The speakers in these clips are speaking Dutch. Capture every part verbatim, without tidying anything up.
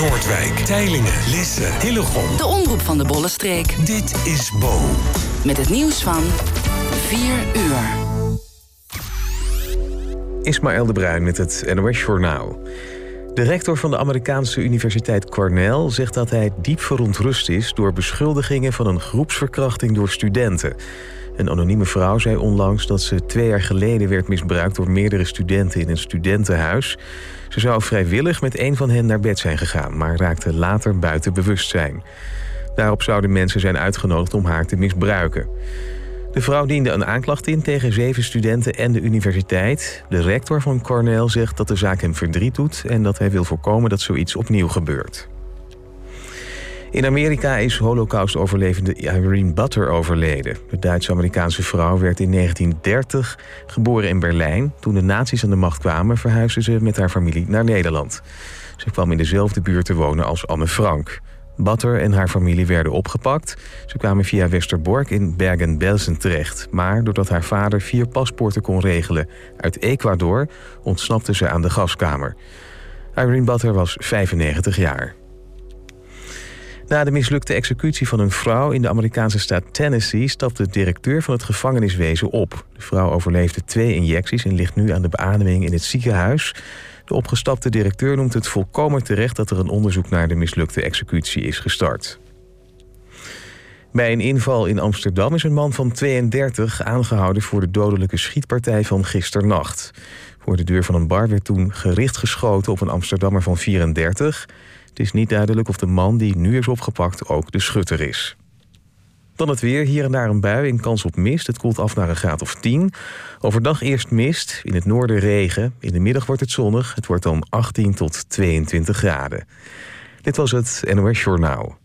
Noordwijk, Teylingen, Lisse, Hillegom. De omroep van de Bollenstreek. Dit is Bo. Met het nieuws van vier uur. Ismaël de Bruin met het N O S-journaal. De rector van de Amerikaanse universiteit Cornell zegt dat hij diep verontrust is door beschuldigingen van een groepsverkrachting door studenten. Een anonieme vrouw zei onlangs dat ze twee jaar geleden werd misbruikt door meerdere studenten in een studentenhuis. Ze zou vrijwillig met een van hen naar bed zijn gegaan, maar raakte later buiten bewustzijn. Daarop zouden mensen zijn uitgenodigd om haar te misbruiken. De vrouw diende een aanklacht in tegen zeven studenten en de universiteit. De rector van Cornell zegt dat de zaak hem verdriet doet en dat hij wil voorkomen dat zoiets opnieuw gebeurt. In Amerika is Holocaust-overlevende Irene Butter overleden. De Duits-Amerikaanse vrouw werd in negentien dertig geboren in Berlijn. Toen de nazi's aan de macht kwamen, verhuisde ze met haar familie naar Nederland. Ze kwam in dezelfde buurt te wonen als Anne Frank. Butter en haar familie werden opgepakt. Ze kwamen via Westerbork in Bergen-Belsen terecht. Maar doordat haar vader vier paspoorten kon regelen uit Ecuador, ontsnapte ze aan de gaskamer. Irene Butter was vijfennegentig jaar. Na de mislukte executie van een vrouw in de Amerikaanse staat Tennessee stapte de directeur van het gevangeniswezen op. De vrouw overleefde twee injecties en ligt nu aan de beademing in het ziekenhuis. De opgestapte directeur noemt het volkomen terecht dat er een onderzoek naar de mislukte executie is gestart. Bij een inval in Amsterdam is een man van tweeëndertig aangehouden voor de dodelijke schietpartij van gisternacht. Voor de deur van een bar werd toen gericht geschoten op een Amsterdammer van vierendertig. Het is niet duidelijk of de man die nu is opgepakt ook de schutter is. Dan het weer, hier en daar een bui en kans op mist. Het koelt af naar een graad of tien. Overdag eerst mist, in het noorden regen. In de middag wordt het zonnig. Het wordt dan achttien tot tweeëntwintig graden. Dit was het N O S-journaal.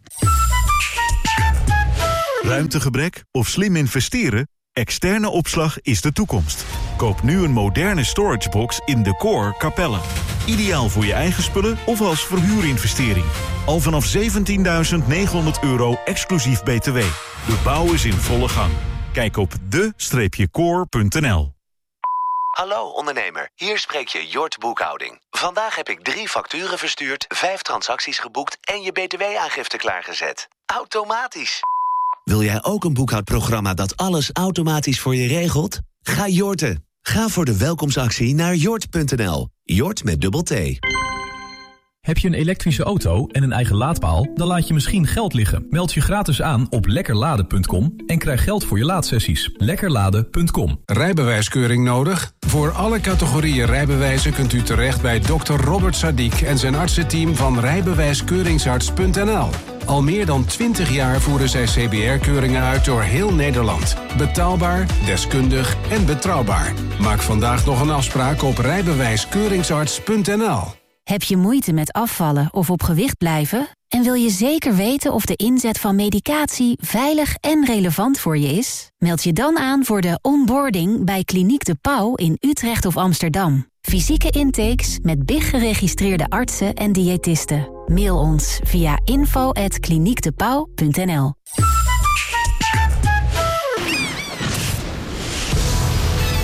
Ruimtegebrek of slim investeren? Externe opslag is de toekomst. Koop nu een moderne storagebox in Decor Capelle. Ideaal voor je eigen spullen of als verhuurinvestering. Al vanaf zeventienduizend negenhonderd euro exclusief B T W. De bouw is in volle gang. Kijk op de core punt n l. Hallo ondernemer, hier spreek je Jort Boekhouding. Vandaag heb ik drie facturen verstuurd, vijf transacties geboekt en je B T W-aangifte klaargezet. Automatisch. Wil jij ook een boekhoudprogramma dat alles automatisch voor je regelt? Ga Jorten. Ga voor de welkomstactie naar jort punt n l. Jort met dubbel T. Heb je een elektrische auto en een eigen laadpaal? Dan laat je misschien geld liggen. Meld je gratis aan op lekkerladen punt com en krijg geld voor je laadsessies. lekkerladen punt com. Rijbewijskeuring nodig? Voor alle categorieën rijbewijzen kunt u terecht bij dokter Robert Sadiq en zijn artsenteam van rijbewijskeuringsarts punt n l. Al meer dan twintig jaar voeren zij C B R-keuringen uit door heel Nederland. Betaalbaar, deskundig en betrouwbaar. Maak vandaag nog een afspraak op rijbewijskeuringsarts punt n l. Heb je moeite met afvallen of op gewicht blijven? En wil je zeker weten of de inzet van medicatie veilig en relevant voor je is? Meld je dan aan voor de onboarding bij Kliniek de Pauw in Utrecht of Amsterdam. Fysieke intakes met B I G-geregistreerde artsen en diëtisten. Mail ons via info at kliniekdepauw punt n l.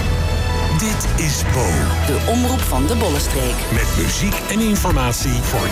Dit is Bo. De omroep van de Bollenstreek. Met muziek en informatie voor